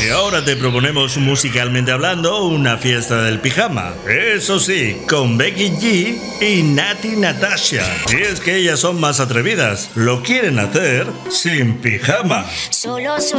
Y ahora te proponemos musicalmente hablando una fiesta del pijama. Eso sí, con Becky G y Nati Natasha. Y es que ellas son más atrevidas. Lo quieren hacer sin pijama. Solo